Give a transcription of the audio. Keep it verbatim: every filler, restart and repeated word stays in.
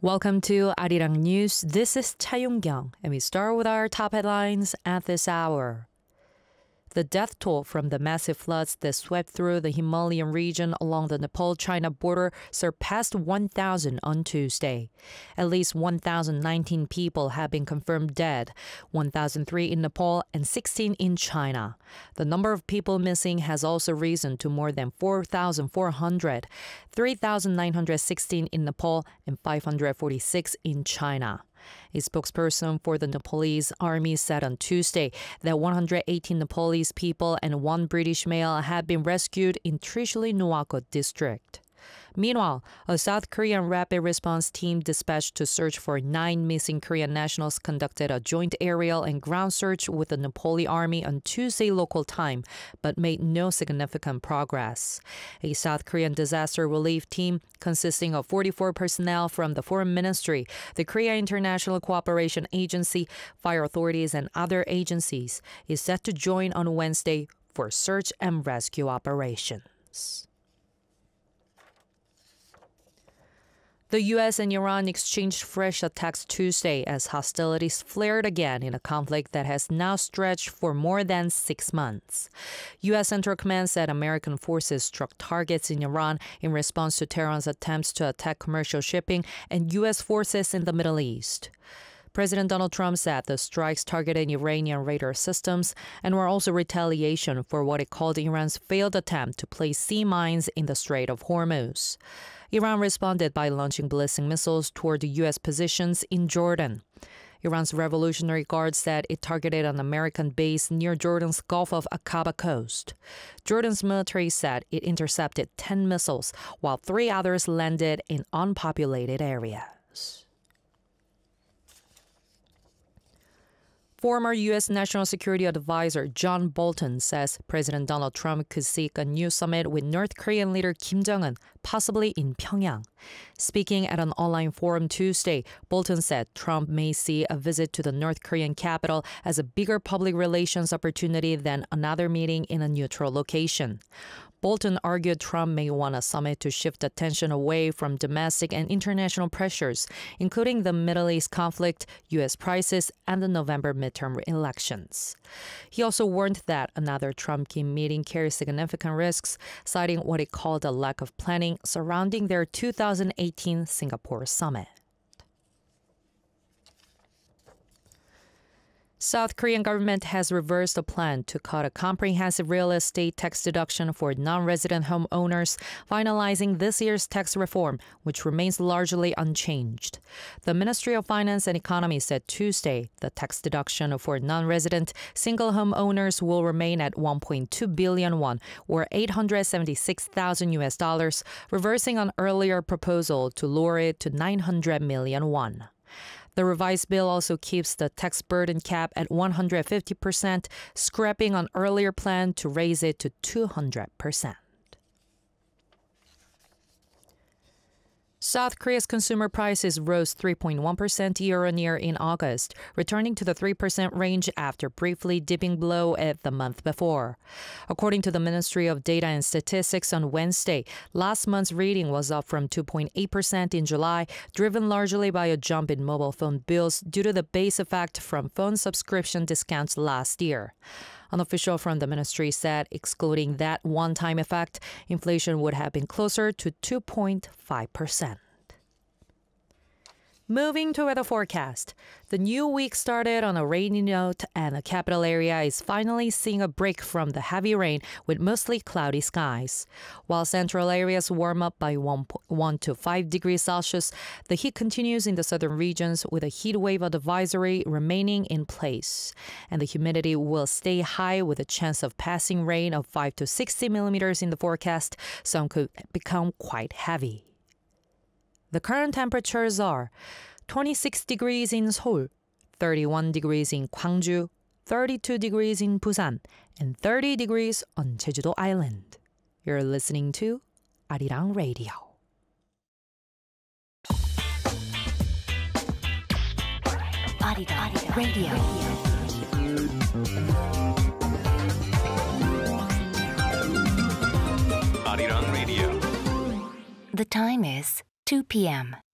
Welcome to Arirang News. This is Cha Yong-kyung, and we start with our top headlines at this hour. The death toll from the massive floods that swept through the Himalayan region along the Nepal-China border surpassed one thousand on Tuesday. At least one thousand nineteen people have been confirmed dead, one thousand three in Nepal and sixteen in China. The number of people missing has also risen to more than four thousand four hundred, three thousand nine hundred sixteen in Nepal and five hundred forty-six in China. A spokesperson for the Nepalese army said on Tuesday that one hundred eighteen Nepalese people and one British male had been rescued in Trishuli Nuwakot district. Meanwhile, a South Korean rapid response team dispatched to search for nine missing Korean nationals conducted a joint aerial and ground search with the Nepali army on Tuesday local time, but made no significant progress. A South Korean disaster relief team consisting of forty-four personnel from the Foreign Ministry, the Korea International Cooperation Agency, fire authorities, and other agencies is set to join on Wednesday for search and rescue operations. The U S and Iran exchanged fresh attacks Tuesday as hostilities flared again in a conflict that has now stretched for more than six months. U S Central Command said American forces struck targets in Iran in response to Tehran's attempts to attack commercial shipping and U S forces in the Middle East. President Donald Trump said the strikes targeted Iranian radar systems and were also retaliation for what it called Iran's failed attempt to place sea mines in the Strait of Hormuz. Iran responded by launching ballistic missiles toward the U S positions in Jordan. Iran's Revolutionary Guard said it targeted an American base near Jordan's Gulf of Aqaba coast. Jordan's military said it intercepted ten missiles, while three others landed in unpopulated areas. Former U S National Security Advisor John Bolton says President Donald Trump could seek a new summit with North Korean leader Kim Jong-un, possibly in Pyongyang. Speaking at an online forum Tuesday, Bolton said Trump may see a visit to the North Korean capital as a bigger public relations opportunity than another meeting in a neutral location. Bolton argued Trump may want a summit to shift attention away from domestic and international pressures, including the Middle East conflict, U S prices, and the November midterm elections. He also warned that another Trump-Kim meeting carries significant risks, citing what he called a lack of planning surrounding their two thousand eighteen Singapore summit. South Korean government has reversed a plan to cut a comprehensive real estate tax deduction for non-resident homeowners, finalizing this year's tax reform, which remains largely unchanged. The Ministry of Finance and Economy said Tuesday the tax deduction for non-resident single homeowners will remain at one point two billion won, or eight hundred seventy-six thousand U S dollars, reversing an earlier proposal to lower it to nine hundred million won. The revised bill also keeps the tax burden cap at one hundred fifty percent, scrapping an earlier plan to raise it to two hundred percent. South Korea's consumer prices rose three point one percent year-on-year in August, returning to the three percent range after briefly dipping below it the month before. According to the Ministry of Data and Statistics on Wednesday, last month's reading was up from two point eight percent in July, driven largely by a jump in mobile phone bills due to the base effect from phone subscription discounts last year. An official from the ministry said, excluding that one-time effect, inflation would have been closer to two point five percent. Moving to weather forecast. The new week started on a rainy note, and the capital area is finally seeing a break from the heavy rain with mostly cloudy skies. While central areas warm up by one, one to five degrees Celsius, the heat continues in the southern regions with a heat wave advisory remaining in place. And the humidity will stay high with a chance of passing rain of five to sixty millimeters in the forecast. Some could become quite heavy. The current temperatures are twenty-six degrees in Seoul, thirty-one degrees in Gwangju, thirty-two degrees in Busan, and thirty degrees on Jeju-do Island. You're listening to Arirang Radio. Arirang Radio. Arirang Radio. The time is two p.m.